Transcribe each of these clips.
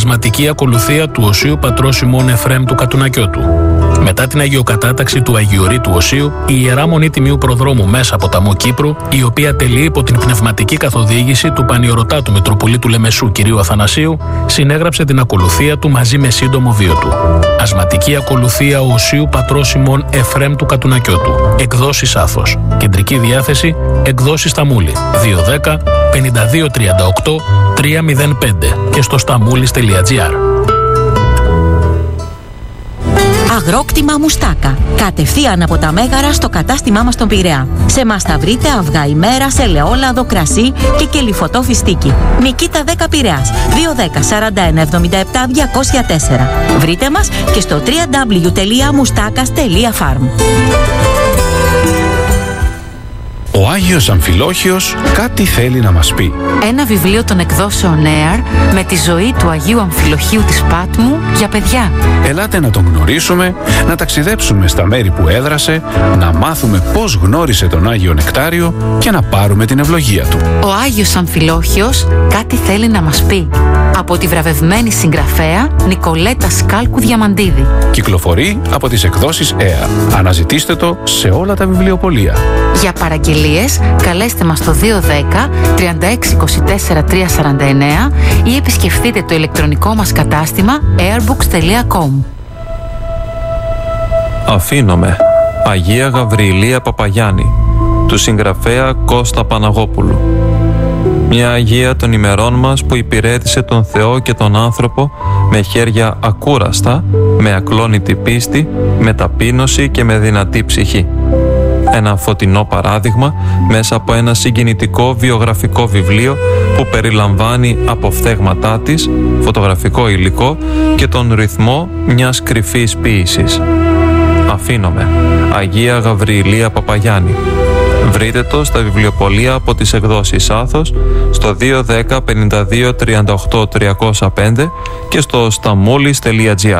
πνευματική ακολουθία του Οσίου Πατρός ημών Εφραίμ του Κατουνακιώτου. Μετά την αγιοκατάταξη του Αγιορείτου Οσίου, η Ιερά Μονή Τιμίου Προδρόμου μέσα από ταμό Κύπρου, η οποία τελεί υπό την πνευματική καθοδήγηση του Πανιωρωτάτου Μητροπολίτου Λεμεσού κ. Αθανασίου, συνέγραψε την ακολουθία του μαζί με σύντομο βίο του. Ασματική ακολουθία Οσίου Πατρός ημών Εφραίμ του Κατουνακιώτου. Εκδόσεις Άθος. Κεντρική διάθεση εκδόσεις Σταμούλη 210 5238 305 και στο stamoulis.gr. Αγρόκτημα Μουστάκα. Κατευθείαν από τα Μέγαρα στο κατάστημά μας στον Πειραιά. Σε μας θα βρείτε αυγά ημέρας, ελαιόλαδο, κρασί και κελυφωτό φιστίκι. Νικήτα 10 Πειραιάς. 210 41 77 204. Βρείτε μας και στο www.moustakas.farm. Ο Άγιος Αμφιλόχιος κάτι θέλει να μας πει. Ένα βιβλίο των εκδόσεων Air με τη ζωή του Αγίου Αμφιλοχίου της Πάτμου για παιδιά. Ελάτε να τον γνωρίσουμε, να ταξιδέψουμε στα μέρη που έδρασε, να μάθουμε πώς γνώρισε τον Άγιο Νεκτάριο και να πάρουμε την ευλογία του. Ο Άγιος Αμφιλόχιος κάτι θέλει να μας πει. Από τη βραβευμένη συγγραφέα Νικολέτα Σκάλκου Διαμαντίδη. Κυκλοφορεί από τις εκδόσεις Air. Αναζητήστε το σε όλα τα βιβλιοπωλεία. Για παραγγελίες καλέστε μας στο 210 36 24 349 ή επισκεφτείτε το ηλεκτρονικό μας κατάστημα airbooks.com. Αφήνομαι. Αγία Γαβριηλία Παπαγιάννη, του συγγραφέα Κώστα Παναγόπουλου. Μια Αγία των ημερών μας που υπηρέτησε τον Θεό και τον άνθρωπο με χέρια ακούραστα, με ακλόνητη πίστη, με ταπείνωση και με δυνατή ψυχή. Ένα φωτεινό παράδειγμα μέσα από ένα συγκινητικό βιογραφικό βιβλίο που περιλαμβάνει αποφθέγματά της, φωτογραφικό υλικό και τον ρυθμό μιας κρυφής ποίησης. Αφήνομαι. Αγία Γαβριηλία Παπαγιάννη. Βρείτε το στα βιβλιοπωλεία από τις εκδόσεις Άθος στο 210 52 38 305 και στο stamoulis.gr.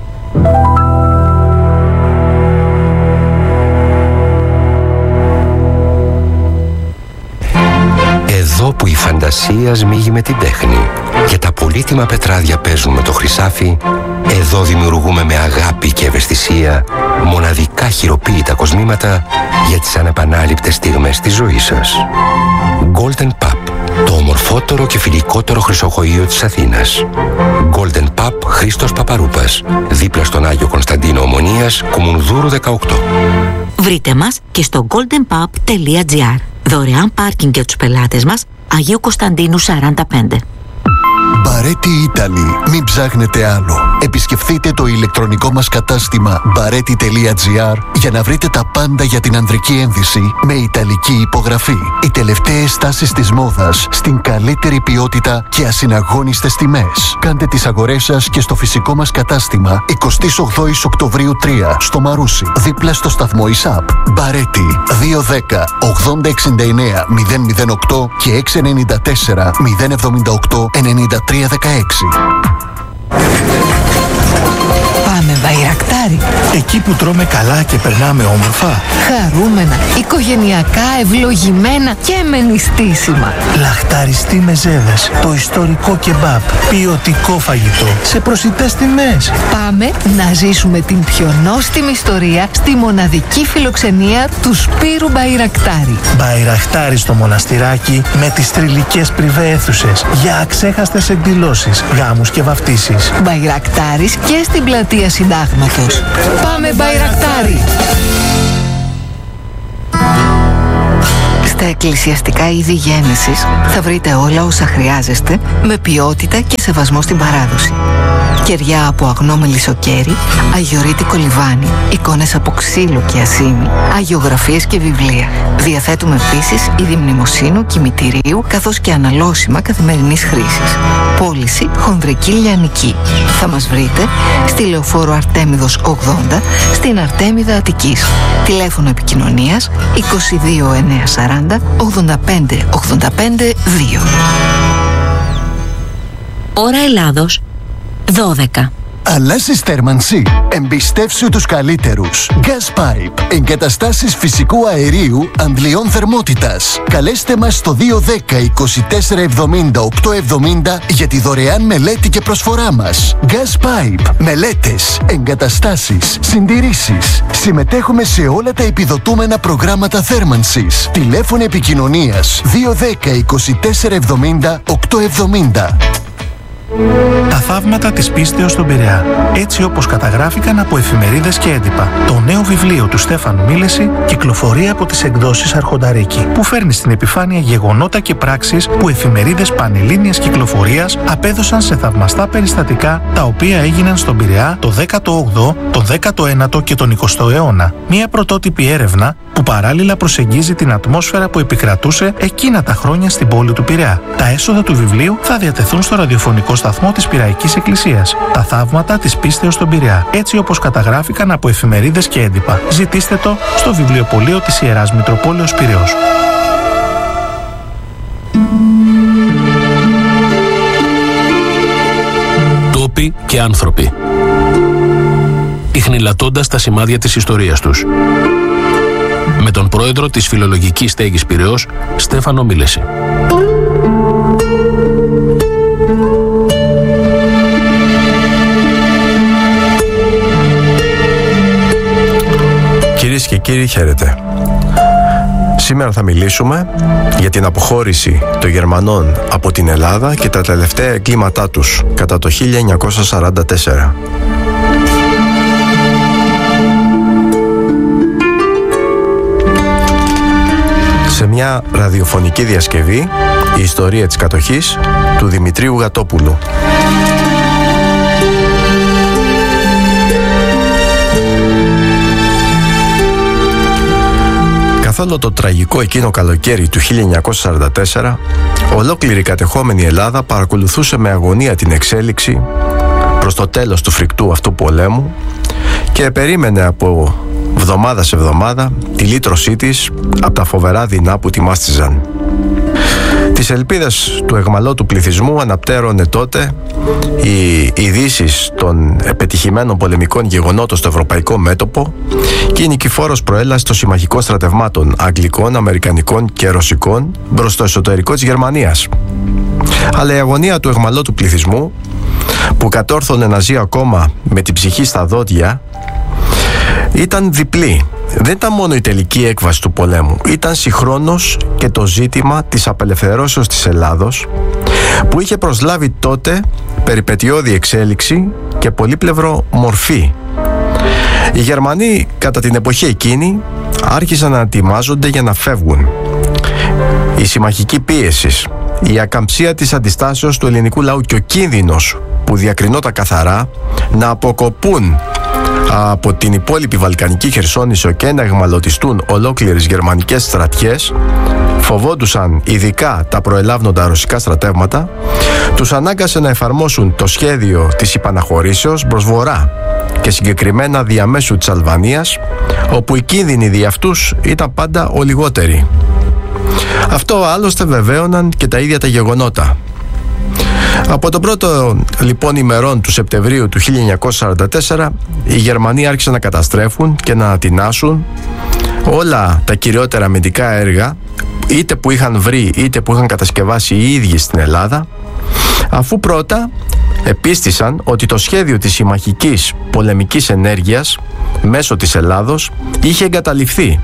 Εδώ που η φαντασία σμίγει με την τέχνη και τα πολύτιμα πετράδια παίζουν με το χρυσάφι, εδώ δημιουργούμε με αγάπη και ευαισθησία μοναδικά χειροποίητα κοσμήματα για τις ανεπανάληπτες στιγμές της ζωής σας. Golden Pub, το ομορφότερο και φιλικότερο χρυσοχοείο της Αθήνας. Golden Pub Χρήστος Παπαρούπας, δίπλα στον Άγιο Κωνσταντίνο Ομονίας, Κουμουνδούρου 18. Βρείτε μας και στο goldenpub.gr. Δωρεάν πάρκινγκ για τους πελάτες μας, Αγίου Κωνσταντίνου 45. Μπαρέτι Italy. Μην ψάχνετε άλλο. Επισκεφτείτε το ηλεκτρονικό μας κατάστημα bareti.gr για να βρείτε τα πάντα για την ανδρική ένδυση με ιταλική υπογραφή. Οι τελευταίες τάσεις της μόδας στην καλύτερη ποιότητα και ασυναγώνιστες τιμές. Κάντε τις αγορές σας και στο φυσικό μας κατάστημα 28 Οκτωβρίου 3 στο Μαρούσι, δίπλα στο σταθμό ΙΣΑΠ. Μπαρέτι 210 8069 008 και 694 078 9316. Πάμε Μπαϊρακτάρι. Εκεί που τρώμε καλά και περνάμε όμορφα. Χαρούμενα, οικογενειακά, ευλογημένα και με νηστίσιμα. Λαχταριστή μεζέδες, το ιστορικό κεμπάπ, ποιοτικό φαγητό, σε προσιτές τιμές. Πάμε να ζήσουμε την πιο νόστιμη ιστορία στη μοναδική φιλοξενία του Σπύρου Μπαϊρακτάρι. Μπαϊρακτάρι στο μοναστηράκι με τις θρυλικές πριβέ αίθουσες για αξέχαστες εκδηλώσεις, γάμους και βαφτίσεις. Μπαϊρακτάρις και στην πλατεία Συντάγματος. Πάμε Μπαϊρακτάρι! Στα εκκλησιαστικά είδη γέννησης θα βρείτε όλα όσα χρειάζεστε με ποιότητα και σεβασμό στην παράδοση. Κεριά από αγνό μελισσοκέρι, αγιορείτικο λιβάνι, εικόνες από ξύλο και ασήμι, αγιογραφίες και βιβλία. Διαθέτουμε επίσης είδη μνημοσύνου, κημητηρίου, καθώς και αναλώσιμα καθημερινής χρήσης. Πώληση χονδρική λιανική. Θα μας βρείτε στη Λεωφόρο Αρτέμιδος 80, στην Αρτέμιδα Αττικής. Τηλέφωνο επικοινωνίας 22 940 85 85 2. Ώρα Ελλάδος 12. Αλλάζεις θέρμανση? Εμπιστεύσου τους καλύτερους. Gas Pipe. Εγκαταστάσεις φυσικού αερίου αντλιών θερμότητας. Καλέστε μας στο 210 24 70 870 για τη δωρεάν μελέτη και προσφορά μας. Gas Pipe. Μελέτες, εγκαταστάσεις, συντηρήσεις. Συμμετέχουμε σε όλα τα επιδοτούμενα προγράμματα θέρμανσης. Τηλέφωνο επικοινωνίας 210 24 70 870. Τα θαύματα της πίστεως στον Πειραιά, έτσι όπως καταγράφηκαν από εφημερίδες και έντυπα. Το νέο βιβλίο του Στέφανου Μίλεση κυκλοφορεί από τις εκδόσεις Αρχονταρίκη, που φέρνει στην επιφάνεια γεγονότα και πράξεις που εφημερίδες πανελλήνιας κυκλοφορίας απέδωσαν σε θαυμαστά περιστατικά, τα οποία έγιναν στον Πειραιά το 18ο, τον 19ο και τον 20ο αιώνα. Μια πρωτότυπη έρευνα που παράλληλα προσεγγίζει την ατμόσφαιρα που επικρατούσε εκείνα τα χρόνια στην πόλη του Πειραιά. Τα έσοδα του βιβλίου θα διατεθούν στο ραδιοφωνικό σταθμό της Πειραϊκής Εκκλησίας. Τα θαύματα της πίστεως στον Πειραιά, έτσι όπως καταγράφηκαν από εφημερίδες και έντυπα. Ζητήστε το στο βιβλιοπωλείο της Ιεράς Μητροπόλεως Πειραιώς. Τόποι και άνθρωποι, ιχνηλατώντας τα σημάδια της ιστορίας τους. Με τον πρόεδρο της Φιλολογικής Στέγης Πειραιώς, Στέφανο Μίλεση. Κυρίες και κύριοι, χαίρετε. Σήμερα θα μιλήσουμε για την αποχώρηση των Γερμανών από την Ελλάδα και τα τελευταία εγκλήματά τους κατά το 1944. Σε μια ραδιοφωνική διασκευή, η ιστορία της κατοχής του Δημητρίου Γατόπουλου. Καθ' όλο το τραγικό εκείνο καλοκαίρι του 1944, ολόκληρη η κατεχόμενη Ελλάδα παρακολουθούσε με αγωνία την εξέλιξη προς το τέλος του φρικτού αυτού πολέμου και περίμενε από εβδομάδα σε εβδομάδα τη λύτρωσή της από τα φοβερά δεινά που τη μάστιζαν. Τις ελπίδες του αιχμαλώτου πληθυσμού αναπτέρωνε τότε οι ειδήσεις των επιτυχημένων πολεμικών γεγονότων στο ευρωπαϊκό μέτωπο και η νικηφόρος προέλαση των συμμαχικών στρατευμάτων αγγλικών, αμερικανικών και ρωσικών προς το εσωτερικό της Γερμανίας. Αλλά η αγωνία του αιχμαλώτου πληθυσμού, που κατόρθωνε να ζει ακόμα με την ψυχή στα δόντια, ήταν διπλή. Δεν ήταν μόνο η τελική έκβαση του πολέμου, ήταν συγχρόνως και το ζήτημα της απελευθερώσεως της Ελλάδος, που είχε προσλάβει τότε περιπετειώδη εξέλιξη και πολύπλευρο μορφή. Οι Γερμανοί κατά την εποχή εκείνη άρχισαν να ετοιμάζονται για να φεύγουν. Η συμμαχική πίεση, η ακαμψία της αντιστάσεως του ελληνικού λαού και ο κίνδυνος που διακρινόταν καθαρά να αποκοπούν από την υπόλοιπη Βαλκανική Χερσόνησο και να αιχμαλωτιστούν ολόκληρες γερμανικές στρατιές, φοβόντουσαν ειδικά τα προελάβνοντα ρωσικά στρατεύματα, τους ανάγκασε να εφαρμόσουν το σχέδιο της υπαναχωρήσεως προς βορρά και συγκεκριμένα διαμέσου της Αλβανίας, όπου οι κίνδυνοι δι' αυτούς ήταν πάντα ο λιγότεροι. Αυτό άλλωστε βεβαίωναν και τα ίδια τα γεγονότα. Από τον πρώτο λοιπόν ημερών του Σεπτεμβρίου του 1944, οι Γερμανοί άρχισαν να καταστρέφουν και να ανατινάσουν όλα τα κυριότερα αμυντικά έργα, είτε που είχαν βρει είτε που είχαν κατασκευάσει οι ίδιοι στην Ελλάδα, αφού πρώτα επίστησαν ότι το σχέδιο της συμμαχικής πολεμικής ενέργειας μέσω της Ελλάδος είχε εγκαταλειφθεί.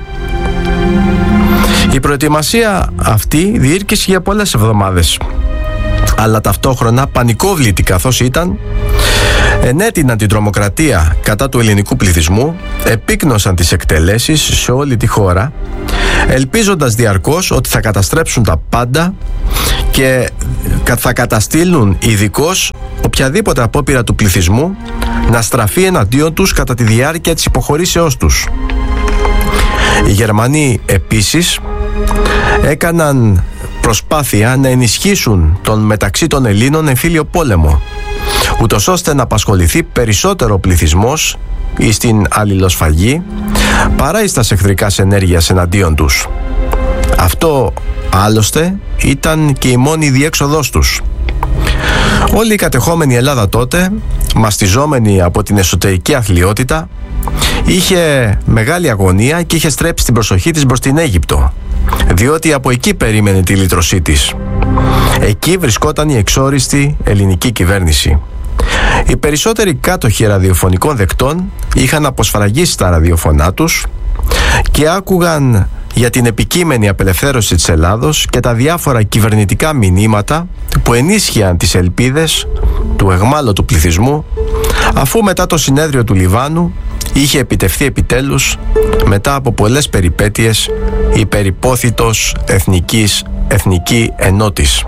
Η προετοιμασία αυτή διήρκησε για πολλές εβδομάδες, αλλά ταυτόχρονα πανικόβλητη καθώς ήταν, ενέτειναν την τρομοκρατία κατά του ελληνικού πληθυσμού, επίκνωσαν τις εκτελέσεις σε όλη τη χώρα, ελπίζοντας διαρκώς ότι θα καταστρέψουν τα πάντα και θα καταστήλουν ειδικώς οποιαδήποτε απόπειρα του πληθυσμού να στραφεί εναντίον τους κατά τη διάρκεια της υποχωρήσεώς τους. Οι Γερμανοί επίσης έκαναν προσπάθεια να ενισχύσουν τον μεταξύ των Ελλήνων εμφύλιο πόλεμο, ούτως ώστε να απασχοληθεί περισσότερο πληθυσμός ή στην αλληλοσφαγή παρά εις τας εχθρικάς ενέργειας εναντίον τους. Αυτό άλλωστε ήταν και η μόνη διέξοδός τους. Όλη η κατεχόμενη Ελλάδα τότε μαστιζόμενη από την εσωτερική αθλιότητα, είχε μεγάλη αγωνία και είχε στρέψει την προσοχή της προς την Αίγυπτο, διότι από εκεί περίμενε τη λύτρωσή της. Εκεί βρισκόταν η εξόριστη ελληνική κυβέρνηση. Οι περισσότεροι κάτοχοι ραδιοφωνικών δεκτών είχαν αποσφραγίσει τα ραδιοφωνά τους και άκουγαν για την επικείμενη απελευθέρωση της Ελλάδος και τα διάφορα κυβερνητικά μηνύματα που ενίσχυαν τις ελπίδες του εχμάλωτου πληθυσμού, αφού μετά το συνέδριο του Λιβάνου είχε επιτευχθεί επιτέλους, μετά από πολλές περιπέτειες, η περιπόθητος εθνική ενότης.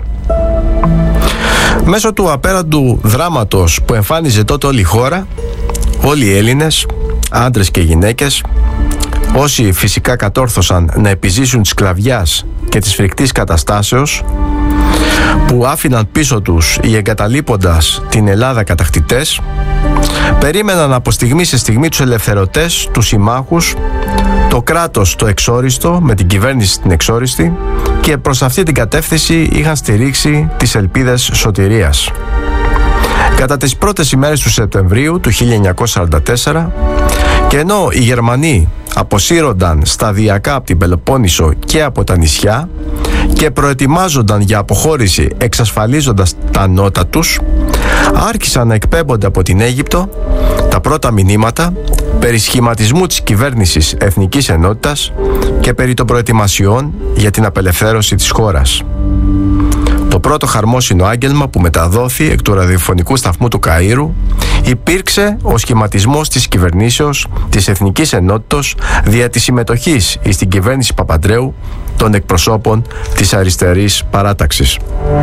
Μέσω του απέραντου δράματος που εμφάνιζε τότε όλη η χώρα, όλοι οι Έλληνες, άντρες και γυναίκες, όσοι φυσικά κατόρθωσαν να επιζήσουν της σκλαβιάς και της φρικτής καταστάσεως που άφηναν πίσω τους οι εγκαταλείποντας την Ελλάδα κατακτητές, περίμεναν από στιγμή σε στιγμή τους ελευθερωτές, τους συμμάχους, το κράτος το εξόριστο με την κυβέρνηση την εξόριστη, και προς αυτή την κατεύθυνση είχαν στηρίξει τις ελπίδες σωτηρίας. Κατά τις πρώτες ημέρες του Σεπτεμβρίου του 1944, και ενώ οι Γερμανοί αποσύρονταν σταδιακά από την Πελοπόννησο και από τα νησιά και προετοιμάζονταν για αποχώρηση εξασφαλίζοντας τα νότα τους, άρχισαν να εκπέμπονται από την Αίγυπτο τα πρώτα μηνύματα περί σχηματισμού της κυβέρνησης Εθνικής Ενότητας και περί των προετοιμασιών για την απελευθέρωση της χώρας. Το πρώτο χαρμόσυνο άγγελμα που μεταδόθη εκ του ραδιοφωνικού σταθμού του Καΐρου υπήρξε ο σχηματισμός της κυβερνήσεως της Εθνικής Ενότητος δια της συμμετοχής στην κυβέρνηση Παπαντρέου των εκπροσώπων της αριστερής παράταξης.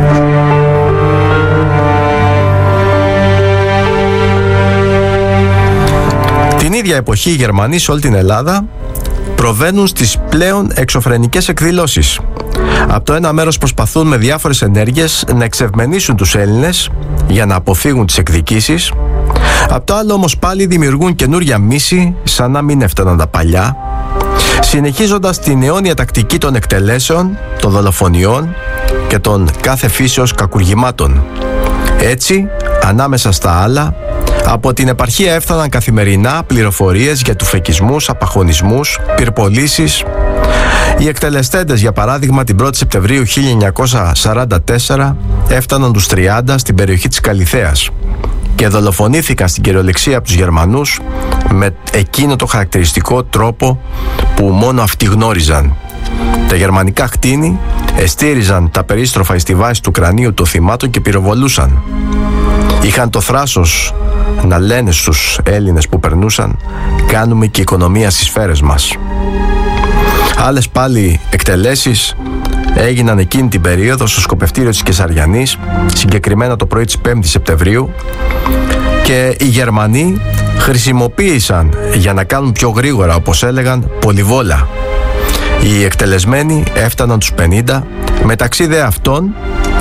Την ίδια εποχή οι Γερμανοί σε όλη την Ελλάδα προβαίνουν στις πλέον εξωφρενικές εκδηλώσεις. Από το ένα μέρος προσπαθούν με διάφορες ενέργειες να εξευμενήσουν τους Έλληνες για να αποφύγουν τις εκδικήσεις. Από το άλλο όμως πάλι δημιουργούν καινούρια μίση σαν να μην έφταναν τα παλιά, συνεχίζοντας την αιώνια τακτική των εκτελέσεων, των δολοφονιών και των κάθε φύσεως κακουργημάτων. Έτσι, ανάμεσα στα άλλα, από την επαρχία έφταναν καθημερινά πληροφορίες για τουφεκισμούς, απαχωνισμούς, πυρπολίσεις. Οι εκτελεστέντες, για παράδειγμα, την 1η Σεπτεμβρίου 1944 έφταναν τους 30 στην περιοχή της Καλιθέας και δολοφονήθηκαν στην κυριολεξία από τους Γερμανούς με εκείνο το χαρακτηριστικό τρόπο που μόνο αυτοί γνώριζαν. Τα γερμανικά χτίνη εστήριζαν τα περίστροφα εις τη βάση του κρανίου των θυμάτων και πυροβολούσαν. Είχαν το θράσος να λένε στους Έλληνες που περνούσαν «Κάνουμε και οικονομία στις σφαίρες μας». Άλλες πάλι εκτελέσεις έγιναν εκείνη την περίοδο στο σκοπευτήριο της Κεσαριανής, συγκεκριμένα το πρωί της 5ης Σεπτεμβρίου, και οι Γερμανοί χρησιμοποίησαν για να κάνουν πιο γρήγορα, όπως έλεγαν, πολυβόλα. Οι εκτελεσμένοι έφταναν τους 50, μεταξύ δε αυτών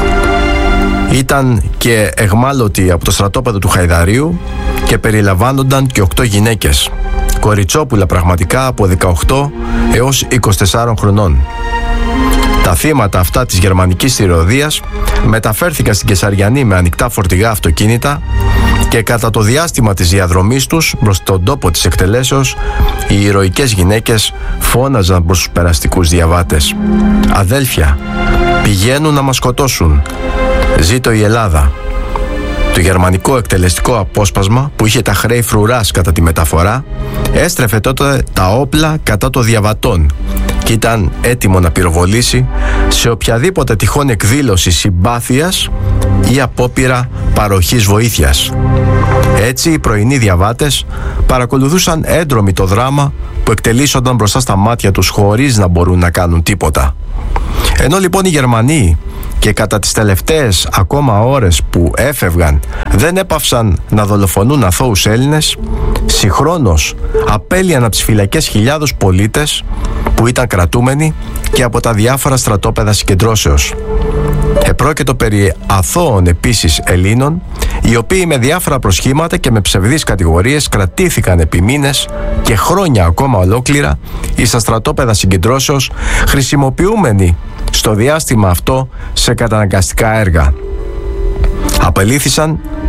ήταν και εχμάλωτοι από το στρατόπεδο του Χαϊδαρίου και περιλαμβάνονταν και 8 γυναίκες, κοριτσόπουλα πραγματικά από 18 έως 24 χρονών. Τα θύματα αυτά της γερμανικής θηρωδίας μεταφέρθηκαν στην Κεσαριανή με ανοιχτά φορτηγά αυτοκίνητα και κατά το διάστημα της διαδρομής τους προς τον τόπο της εκτελέσεως οι ηρωικές γυναίκες φώναζαν προς τους περαστικούς διαβάτες «Αδέλφια, πηγαίνουν να μας σκοτώσουν. Ζήτω η Ελλάδα». Το γερμανικό εκτελεστικό απόσπασμα, που είχε τα χρέη φρουράς κατά τη μεταφορά, έστρεφε τότε τα όπλα κατά των διαβατών και ήταν έτοιμο να πυροβολήσει σε οποιαδήποτε τυχόν εκδήλωση συμπάθειας ή απόπειρα παροχής βοήθειας. Έτσι οι πρωινοί διαβάτες παρακολουθούσαν έντρομοι το δράμα που εκτελήσονταν μπροστά στα μάτια τους χωρίς να μπορούν να κάνουν τίποτα. Ενώ λοιπόν οι Γερμανοί και κατά τις τελευταίες ακόμα ώρες που έφευγαν δεν έπαυσαν να δολοφονούν αθώους Έλληνες, συγχρόνως απέλυαν από τις φυλακές χιλιάδους πολίτες που ήταν κρατούμενοι και από τα διάφορα στρατόπεδα συγκεντρώσεως. Επρόκειτο περί αθώων επίσης Ελλήνων, οι οποίοι με διάφορα προσχήματα και με ψευδείς κατηγορίες κρατήθηκαν επί μήνες και χρόνια ακόμα ολόκληρα στα στρατόπεδα συγκεντρώσεως, χρησιμοποιούμενοι στο διάστημα αυτό σε καταναγκαστικά έργα. Απελήθησαν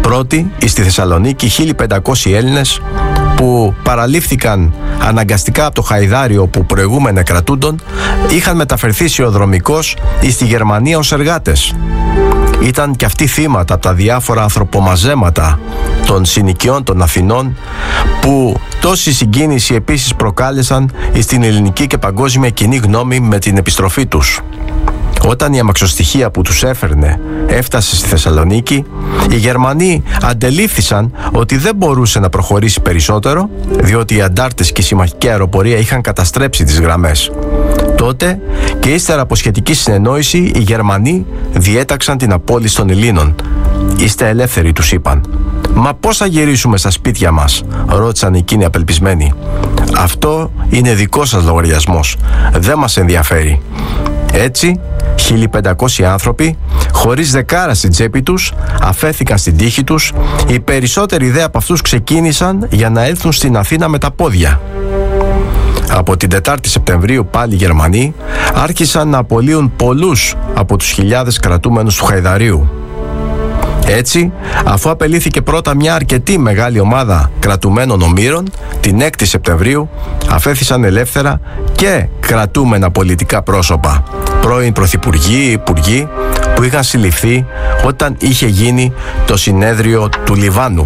Πρώτοι, στη Θεσσαλονίκη, 1.500 Έλληνες που παραλήφθηκαν αναγκαστικά από το Χαϊδάριο που προηγούμενα κρατούντον, είχαν μεταφερθεί σιωδρομικώς στη Γερμανία ως εργάτες. Ήταν και αυτοί θύματα από τα διάφορα ανθρωπομαζέματα των συνοικιών των Αθηνών, που τόση συγκίνηση επίσης προκάλεσαν στην ελληνική και παγκόσμια κοινή γνώμη με την επιστροφή τους. Όταν η αμαξοστοιχεία που τους έφερνε έφτασε στη Θεσσαλονίκη, οι Γερμανοί αντελήφθησαν ότι δεν μπορούσε να προχωρήσει περισσότερο, διότι οι αντάρτες και η συμμαχική αεροπορία είχαν καταστρέψει τις γραμμές. Τότε και ύστερα από σχετική συνεννόηση, οι Γερμανοί διέταξαν την απόλυση των Ελλήνων. «Είστε ελεύθεροι», τους είπαν. «Μα πώς θα γυρίσουμε στα σπίτια μας?» ρώτησαν εκείνοι απελπισμένοι. «Αυτό είναι δικό σας λογαριασμός. Δεν μας ενδιαφέρει». Έτσι, 1.500 άνθρωποι, χωρίς δεκάρα στην τσέπη τους, αφέθηκαν στην τύχη τους. Οι περισσότεροι δε από αυτούς ξεκίνησαν για να έλθουν στην Αθήνα με τα πόδια. Από την 4η Σεπτεμβρίου πάλι οι Γερμανοί άρχισαν να απολύουν πολλούς από τους χιλιάδες κρατούμενους του Χαϊδαρίου. Έτσι, αφού απελήθηκε πρώτα μια αρκετή μεγάλη ομάδα κρατουμένων ομήρων, την 6η Σεπτεμβρίου αφέθησαν ελεύθερα και κρατούμενα πολιτικά πρόσωπα, πρώην πρωθυπουργοί, υπουργοί, που είχαν συλληφθεί όταν είχε γίνει το συνέδριο του Λιβάνου.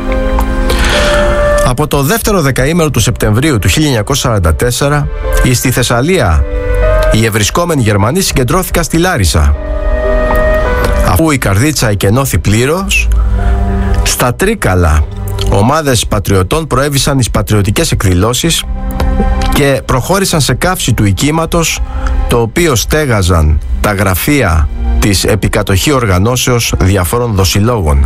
Από το δεύτερο δεκαήμερο του Σεπτεμβρίου του 1944, στη Θεσσαλία οι ευρισκόμενοι Γερμανοί συγκεντρώθηκαν στη Λάρισα. Αφού η καρδίτσα εκενώθη πλήρως, στα Τρίκαλα ομάδες πατριωτών προέβησαν εις πατριωτικές εκδηλώσεις και προχώρησαν σε καύση του οικίματος, το οποίο στέγαζαν τα γραφεία της επικατοχή οργανώσεως διαφόρων δοσιλόγων.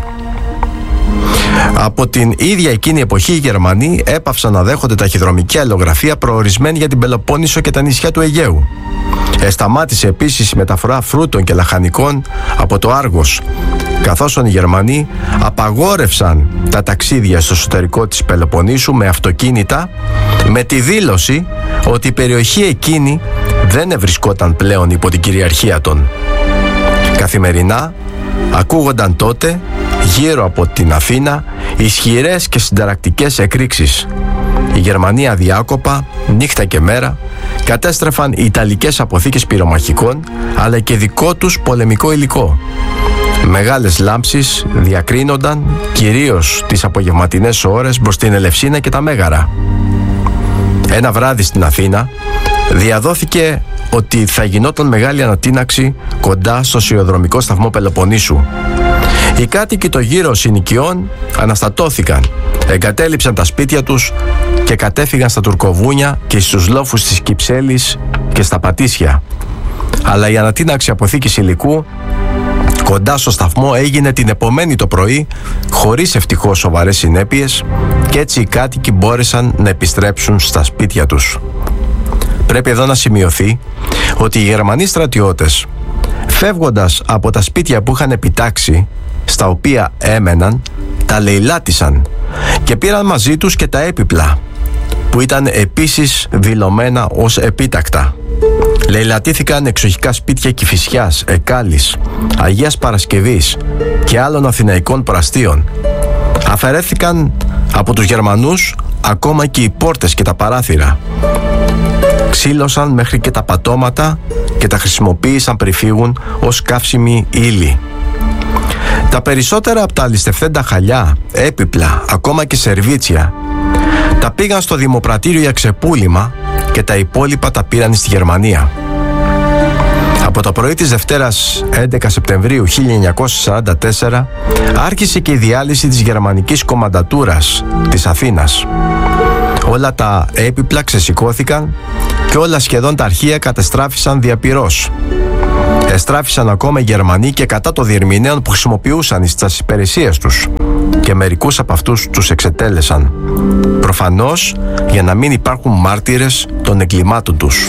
Από την ίδια εκείνη εποχή οι Γερμανοί έπαυσαν να δέχονται ταχυδρομική αλληλογραφία προορισμένη για την Πελοπόννησο και τα νησιά του Αιγαίου. Σταμάτησε επίσης η μεταφορά φρούτων και λαχανικών από το Άργος, καθώς οι Γερμανοί απαγόρευσαν τα ταξίδια στο εσωτερικό της Πελοποννήσου με αυτοκίνητα, με τη δήλωση ότι η περιοχή εκείνη δεν ευρισκόταν πλέον υπό την κυριαρχία των. Καθημερινά ακούγονταν τότε γύρω από την Αθήνα ισχυρές και συνταρακτικές εκρήξεις. Οι Γερμανοί αδιάκοπα, νύχτα και μέρα, κατέστρεφαν ιταλικές αποθήκες πυρομαχικών, αλλά και δικό τους πολεμικό υλικό. Μεγάλες λάμψεις διακρίνονταν κυρίως τις απογευματινές ώρες προς την Ελευσίνα και τα Μέγαρα. Ένα βράδυ στην Αθήνα διαδόθηκε ότι θα γινόταν μεγάλη ανατείναξη κοντά στο σιδηροδρομικό σταθμό Πελοποννήσου. Οι κάτοικοι των γύρω συνοικιών αναστατώθηκαν, εγκατέλειψαν τα σπίτια τους και κατέφυγαν στα τουρκοβούνια και στους λόφους της Κυψέλης και στα Πατήσια. Αλλά η ανατείναξη αποθήκης υλικού κοντά στο σταθμό έγινε την επομένη το πρωί, χωρίς ευτυχώς σοβαρές συνέπειες, και έτσι οι κάτοικοι μπόρεσαν να επιστρέψουν στα σπίτια τους. Πρέπει εδώ να σημειωθεί ότι οι Γερμανοί στρατιώτες, φεύγοντας από τα σπίτια που είχαν επιτάξει, στα οποία έμεναν, τα λαιλάτισαν και πήραν μαζί τους και τα έπιπλα, που ήταν επίσης δηλωμένα ως επίτακτα. Λαιλατήθηκαν εξοχικά σπίτια Κηφισιάς, Εκάλης, Αγίας Παρασκευής και άλλων αθηναϊκών πραστείων. Αφαιρέθηκαν από τους Γερμανούς ακόμα και οι πόρτες και τα παράθυρα. Ξύλωσαν μέχρι και τα πατώματα και τα χρησιμοποίησαν πριν φύγουν ως καύσιμη ύλη. Τα περισσότερα από τα ληστευθέντα χαλιά, έπιπλα, ακόμα και σερβίτσια, τα πήγαν στο δημοπρατήριο για ξεπούλημα και τα υπόλοιπα τα πήραν στη Γερμανία. Από το πρωί της Δευτέρας 11 Σεπτεμβρίου 1944 άρχισε και η διάλυση της γερμανικής κομμαντατούρας της Αθήνας. Όλα τα έπιπλα ξεσηκώθηκαν και όλα σχεδόν τα αρχεία κατεστράφησαν διαπυρός. Εστράφησαν ακόμα οι Γερμανοί και κατά των διερμηνέων που χρησιμοποιούσαν στις υπηρεσίες τους, και μερικούς από αυτούς τους εξετέλεσαν, προφανώς για να μην υπάρχουν μάρτυρες των εγκλημάτων τους.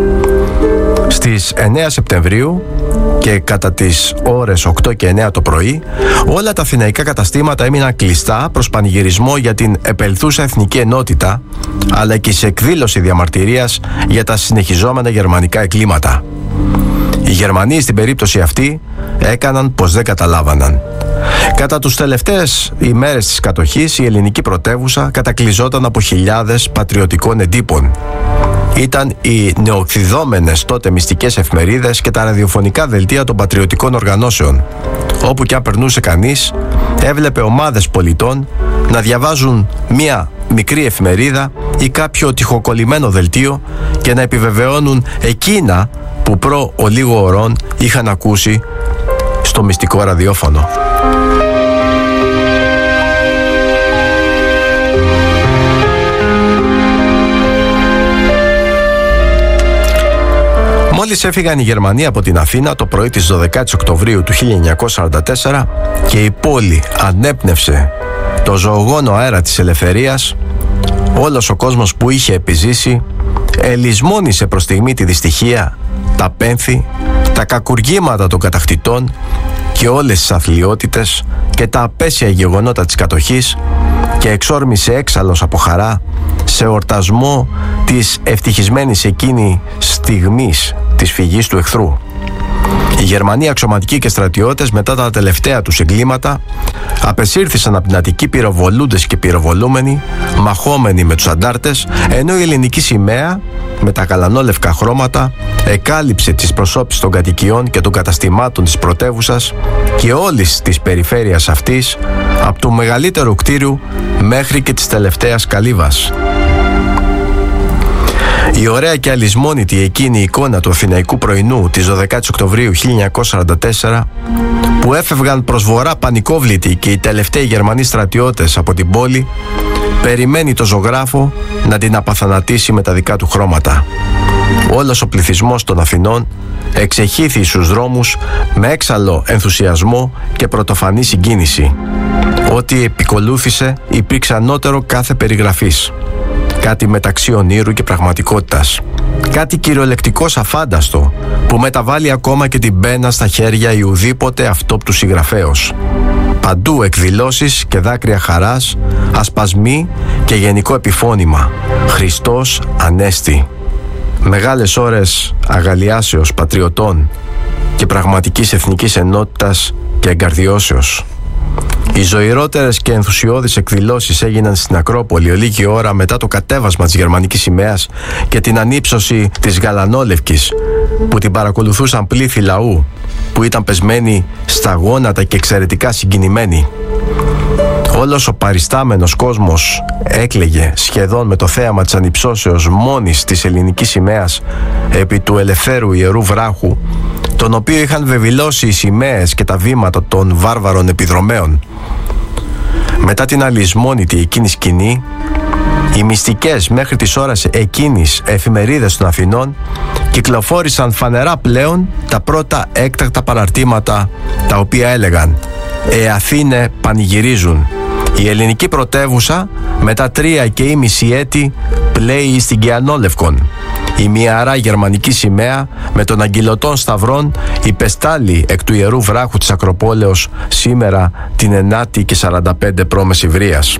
Στις 9 Σεπτεμβρίου και κατά τις ώρες 8 και 9 το πρωί, όλα τα αθηναϊκά καταστήματα έμειναν κλειστά προς πανηγυρισμό για την επελθούσα εθνική ενότητα, αλλά και σε εκδήλωση διαμαρτυρίας για τα συνεχιζόμενα γερμανικά εγκλήματα. Οι Γερμανοί στην περίπτωση αυτή έκαναν πως δεν καταλάβαναν. Κατά τους τελευταίες ημέρες της κατοχής, η ελληνική πρωτεύουσα κατακλυζόταν από χιλιάδες πατριωτικών εντύπων. Ήταν οι νεοκτιδόμενες τότε μυστικές εφημερίδες και τα ραδιοφωνικά δελτία των πατριωτικών οργανώσεων. Όπου κι αν περνούσε κανείς, έβλεπε ομάδες πολιτών να διαβάζουν μία μικρή εφημερίδα ή κάποιο τυχοκολλημένο δελτίο και να επιβεβαιώνουν εκείνα που προ ολίγο ωρών είχαν ακούσει στο μυστικό ραδιόφωνο. Μόλις έφυγαν οι Γερμανοί από την Αθήνα το πρωί της 12ης Οκτωβρίου του 1944 και η πόλη ανέπνευσε το ζωογόνο αέρα της ελευθερίας, όλος ο κόσμος που είχε επιζήσει ελισμόνισε προς στιγμή τη δυστυχία, τα πένθη, τα κακουργήματα των κατακτητών και όλες τις αθλιότητες και τα απέσια γεγονότα της κατοχής και εξόρμησε έξαλλος από χαρά σε εορτασμό της ευτυχισμένης εκείνη στιγμής της φυγής του εχθρού. Οι Γερμανοί αξιωματικοί και στρατιώτες, μετά τα τελευταία τους εγκλήματα, απεσύρθησαν από την Αττική πυροβολούντες και πυροβολούμενοι, μαχόμενοι με τους αντάρτες, ενώ η ελληνική σημαία με τα γαλανόλευκα χρώματα εκάλυψε τις προσώπεις των κατοικιών και των καταστημάτων της πρωτεύουσας και όλης της περιφέρειας αυτής, από του μεγαλύτερου κτίριου μέχρι και της τελευταίας καλύβας. Η ωραία και αλυσμόνητη εκείνη η εικόνα του αθηναϊκού πρωινού της 12ης Οκτωβρίου 1944, που έφευγαν προς βορρά πανικόβλητοι και οι τελευταίοι Γερμανοί στρατιώτες από την πόλη, περιμένει το ζωγράφο να την απαθανατήσει με τα δικά του χρώματα. Όλος ο πληθυσμός των Αθηνών εξεχύθη στους δρόμους με έξαλλο ενθουσιασμό και πρωτοφανή συγκίνηση. Ό,τι επικολούθησε υπήρξε ανώτερο κάθε περιγραφής. Κάτι μεταξύ ονείρου και πραγματικότητας. Κάτι κυριολεκτικώς αφάνταστο που μεταβάλλει ακόμα και την πένα στα χέρια ιουδήποτε αυτόπτου συγγραφέως. Παντού εκδηλώσεις και δάκρυα χαράς, ασπασμοί και γενικό επιφώνημα. Χριστός Ανέστη. Μεγάλες ώρες αγαλιάσεως πατριωτών και πραγματικής εθνικής ενότητας και εγκαρδιώσεως. Οι ζωηρότερες και ενθουσιώδεις εκδηλώσεις έγιναν στην Ακρόπολη λίγη ώρα μετά το κατέβασμα της γερμανικής σημαίας και την ανύψωση της γαλανόλευκης, που την παρακολουθούσαν πλήθη λαού που ήταν πεσμένοι στα γόνατα και εξαιρετικά συγκινημένοι. Όλος ο παριστάμενος κόσμος έκλαιγε σχεδόν με το θέαμα της ανυψώσεως μόνης της ελληνικής σημαίας επί του ελευθέρου ιερού βράχου, τον οποίο είχαν βεβηλώσει οι σημαίες και τα βήματα των βάρβαρων επιδρομέων. Μετά την αλυσμόνητη εκείνη σκηνή, οι μυστικές μέχρι τις ώρες εκείνης εφημερίδες των Αθηνών κυκλοφόρησαν φανερά πλέον τα πρώτα έκτακτα παραρτήματα, τα οποία έλεγαν Αθήνε πανηγυρίζουν. Η ελληνική πρωτεύουσα μετά 3,5 έτη πλέει στην Κιανόλευκον. Η μοιαρά γερμανική σημαία με τον αγγυλωτών σταυρών υπεστάλλει εκ του ιερού βράχου της Ακροπόλεως σήμερα την 9η και 45 π.Μ.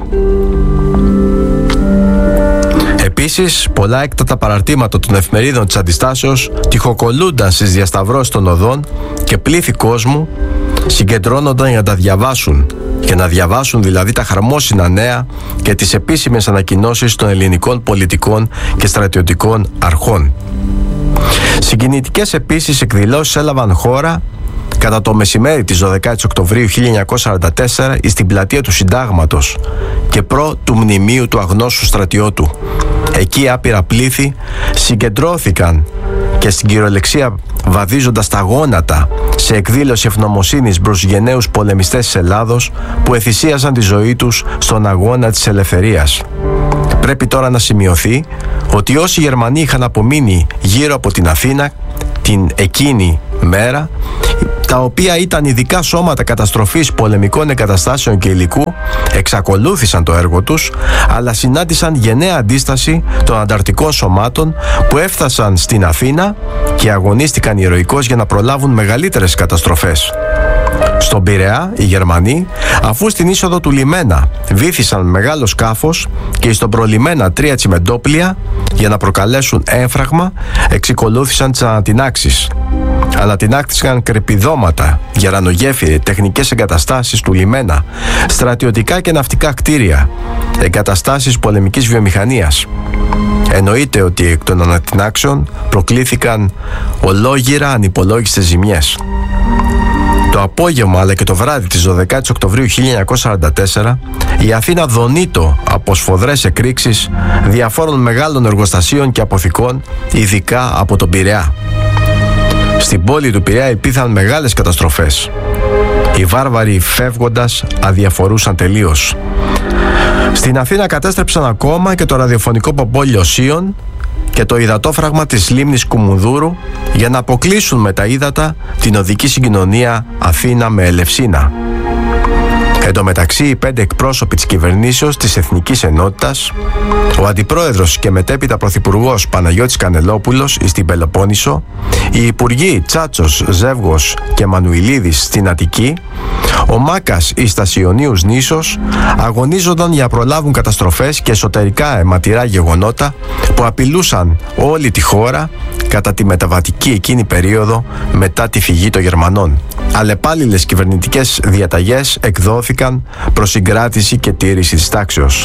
Επίσης, πολλά έκτατα παραρτήματα των εφημερίδων της Αντιστάσεως τυχοκολλούνταν στις διασταυρώσεις των οδών και πλήθη κόσμου συγκεντρώνονταν για να τα διαβάσουν, και να διαβάσουν δηλαδή τα χαρμόσυνα νέα και τις επίσημες ανακοινώσεις των ελληνικών πολιτικών και στρατιωτικών αρχών. Συγκινητικές επίσης εκδηλώσεις έλαβαν χώρα κατά το μεσημέρι της 12ης Οκτωβρίου 1944 στην πλατεία του Συντάγματος και προ του μνημείου του αγνώστου στρατιώτου. Εκεί άπειρα πλήθη συγκεντρώθηκαν και στην κυριολεξία βαδίζοντας τα γόνατα σε εκδήλωση ευγνωμοσύνης προς γενναίους πολεμιστές της Ελλάδος που εθυσίαζαν τη ζωή τους στον αγώνα της ελευθερίας. Πρέπει τώρα να σημειωθεί ότι όσοι Γερμανοί είχαν απομείνει γύρω από την Αθήνα την εκείνη μέρα, τα οποία ήταν ειδικά σώματα καταστροφής πολεμικών εγκαταστάσεων και υλικού, εξακολούθησαν το έργο τους, αλλά συνάντησαν γενναία αντίσταση των ανταρτικών σωμάτων που έφτασαν στην Αθήνα και αγωνίστηκαν ηρωικώς για να προλάβουν μεγαλύτερες καταστροφές. Στον Πειραιά, οι Γερμανοί, αφού στην είσοδο του λιμένα βύθισαν μεγάλο σκάφος και στον προλιμένα 3 τσιμεντόπλια για να προκαλέσουν έμφραγμα, εξικολούθησαν τις ανατινάξεις. Ανατινάχθηκαν κρεπιδώματα, γερανογέφυρα, τεχνικές εγκαταστάσεις του λιμένα, στρατιωτικά και ναυτικά κτίρια, εγκαταστάσεις πολεμικής βιομηχανίας. Εννοείται ότι εκ των ανατινάξεων προκλήθηκαν ολόγυρα ανυπολόγιστες ζημιές. Το απόγευμα αλλά και το βράδυ της 12ης Οκτωβρίου 1944 η Αθήνα δονείτο από σφοδρές εκρήξεις διαφόρων μεγάλων εργοστασίων και αποθηκών, ειδικά από τον Πειραιά. Στην πόλη του Πειραιά υπήρχαν μεγάλες καταστροφές. Οι βάρβαροι φεύγοντας αδιαφορούσαν τελείως. Στην Αθήνα κατέστρεψαν ακόμα και το ραδιοφωνικό πομπόλιο Σίων και το υδατόφραγμα της λίμνης Κουμουνδούρου για να αποκλείσουν με τα ύδατα την οδική συγκοινωνία Αθήνα με Ελευσίνα. Εν τω μεταξύ, οι 5 εκπρόσωποι της κυβερνήσεως της Εθνικής Ενότητας, ο αντιπρόεδρος και μετέπειτα πρωθυπουργός Παναγιώτης Κανελόπουλος στην Πελοπόννησο, οι υπουργοί Τσάτσος, Ζεύγος και Μανουηλίδης στην Αττική, ο Μάκας εις Ιωνίους νήσος, αγωνίζονταν για να προλάβουν καταστροφές και εσωτερικά αιματηρά γεγονότα που απειλούσαν όλη τη χώρα κατά τη μεταβατική εκείνη περίοδο μετά τη φυγή των Γερμανών. Αλλεπάλληλες κυβερνητικές διαταγές εκδόθηκαν προς συγκράτηση και τήρηση της τάξεως.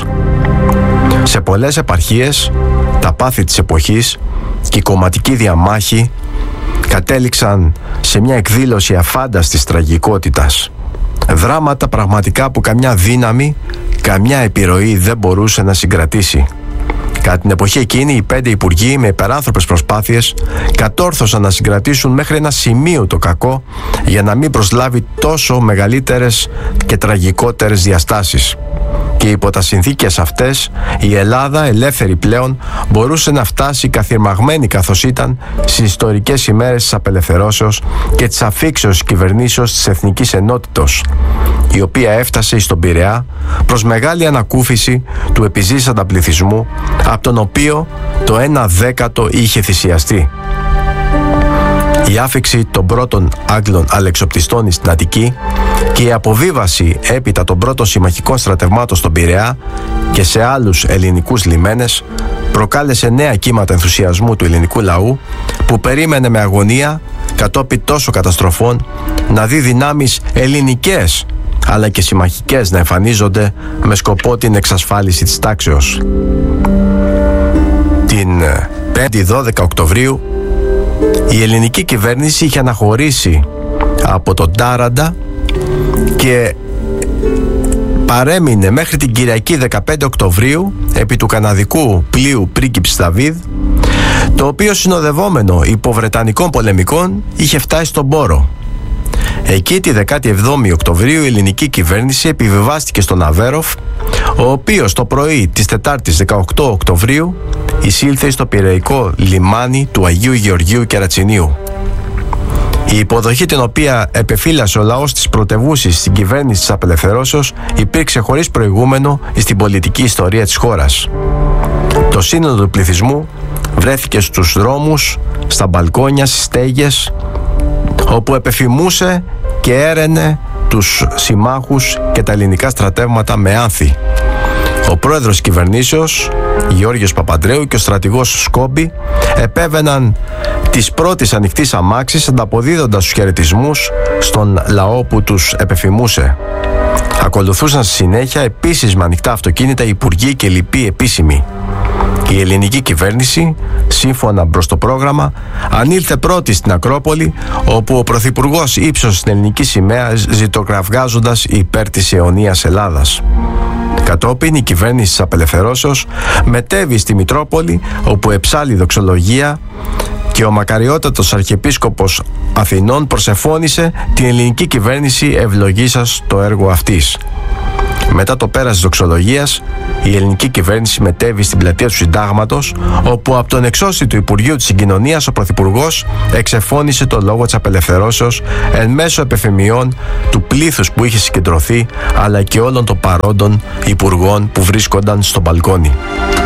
Σε πολλές επαρχίες, τα πάθη της εποχής και η κομματική διαμάχη κατέληξαν σε μια εκδήλωση αφάνταστης τραγικότητας. Δράματα πραγματικά που καμιά δύναμη, καμιά επιρροή δεν μπορούσε να συγκρατήσει. Κατά την εποχή εκείνη, οι 5 υπουργοί με υπεράνθρωπες προσπάθειες κατόρθωσαν να συγκρατήσουν μέχρι ένα σημείο το κακό για να μην προσλάβει τόσο μεγαλύτερες και τραγικότερες διαστάσεις. Και υπό τα συνθήκες αυτές, η Ελλάδα, ελεύθερη πλέον, μπορούσε να φτάσει καθυρμαγμένη καθώς ήταν στις ιστορικές ημέρες της απελευθερώσεως και της αφίξεως κυβερνήσεως της Εθνικής Ενότητος, η οποία έφτασε στον Πειραιά προς μεγάλη ανακούφιση του επιζήσαντα πληθυσμού, από τον οποίο το 1/10 είχε θυσιαστεί. Η άφιξη των πρώτων Άγγλων αλεξοπτιστών στην Αττική και η αποβίβαση έπειτα των πρώτων συμμαχικών στρατευμάτων στον Πειραιά και σε άλλους ελληνικούς λιμένες προκάλεσε νέα κύματα ενθουσιασμού του ελληνικού λαού, που περίμενε με αγωνία κατόπιν τόσο καταστροφών να δει δυνάμεις ελληνικές αλλά και συμμαχικές να εμφανίζονται με σκοπό την εξασφάλιση της τάξεως. Την 5η 12 Οκτωβρίου η ελληνική κυβέρνηση είχε αναχωρήσει από τον Τάραντα και παρέμεινε μέχρι την Κυριακή 15 Οκτωβρίου επί του καναδικού πλοίου Πρίγκιψ Δαβίδ, το οποίο συνοδευόμενο υπό βρετανικών πολεμικών είχε φτάσει στον Πόρο. Εκεί τη 17η Οκτωβρίου η ελληνική κυβέρνηση επιβιβάστηκε στον Αβέροφ, ο οποίος το πρωί της Τετάρτης 18 Οκτωβρίου εισήλθε στο πειραϊκό λιμάνι του Αγίου Γεωργίου Κερατσινίου. Η υποδοχή την οποία επεφύλασε ο λαός της πρωτευούσης στην κυβέρνηση της απελευθερώσεως υπήρξε χωρίς προηγούμενο στην πολιτική ιστορία της χώρας. Το σύνολο του πληθυσμού βρέθηκε στους δρόμους, στα μπαλκόνια, στις στέγες, όπου επεφημούσε και έρενε τους συμμάχους και τα ελληνικά στρατεύματα με άνθη. Ο πρόεδρος κυβερνήσεως, Γεώργιος Παπαντρέου, και ο στρατηγός Σκόμπη επέβαιναν της πρώτης ανοιχτής αμάξης, ανταποδίδοντας τους χαιρετισμούς στον λαό που τους επεφημούσε. Ακολουθούσαν στη συνέχεια επίσης με ανοιχτά αυτοκίνητα υπουργοί και λοιποί επίσημοι. Η ελληνική κυβέρνηση, σύμφωνα προς το πρόγραμμα, ανήλθε πρώτη στην Ακρόπολη, όπου ο πρωθυπουργός ύψωσε την ελληνική σημαία ζητοκραυγάζοντας υπέρ της αιωνίας Ελλάδας. Κατόπιν η κυβέρνηση της απελευθερώσεως μετέβη στη Μητρόπολη, όπου εψάλλει δοξολογία και ο μακαριότατος Αρχιεπίσκοπος Αθηνών προσεφώνησε την ελληνική κυβέρνηση ευλογήσας το έργο αυτής. Μετά το πέρας της δοξολογίας, η ελληνική κυβέρνηση μετέβη στην πλατεία του Συντάγματος, όπου από τον εξώστη του Υπουργείου της Συγκοινωνίας ο Πρωθυπουργός εξεφώνησε το λόγο της απελευθερώσεως εν μέσω επεφημιών του πλήθους που είχε συγκεντρωθεί, αλλά και όλων των παρόντων υπουργών που βρίσκονταν στο μπαλκόνι.